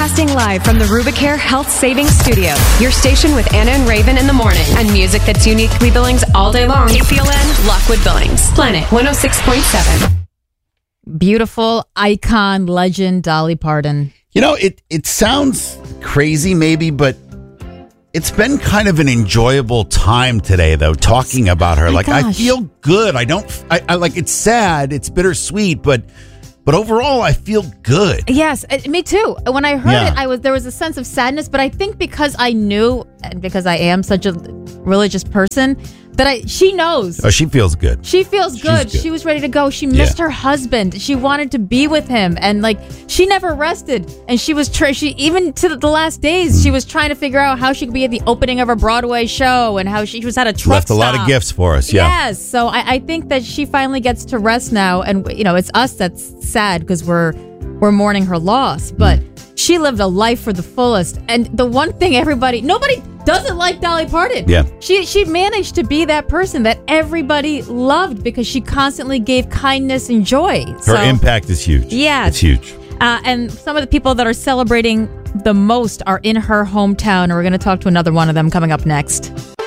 Broadcasting live from the Rubicare Health Savings Studio. Your station with Anna and Raven in the morning. And music that's uniquely Billings all day long. KPLN, Lockwood Billings. Planet 106.7. Beautiful icon, legend, Dolly Parton. You know, it sounds crazy maybe, but it's been kind of an enjoyable time today, though, talking about her. Like, gosh. I feel good. I like, it's sad. It's bittersweet, but overall, I feel good. Yes, me too. When I heard it, there was a sense of sadness, but I think because I knew, and because I am such a religious person, that she knows. Oh, she feels good. She feels good. She was ready to go. She missed her husband. She wanted to be with him, and she never rested. And she was she even to the last days, she was trying to figure out how she could be at the opening of her Broadway show, and how she was at a truck Left a lot of gifts for us. Yeah. Yes. So I think that she finally gets to rest now, and it's us that's sad because we're mourning her loss, but she lived a life for the fullest. And the one thing nobody doesn't like Dolly Parton. Yeah. She managed to be that person that everybody loved because she constantly gave kindness and joy. Her impact is huge. Yeah. It's huge. And some of the people that are celebrating the most are in her hometown. And we're going to talk to another one of them coming up next.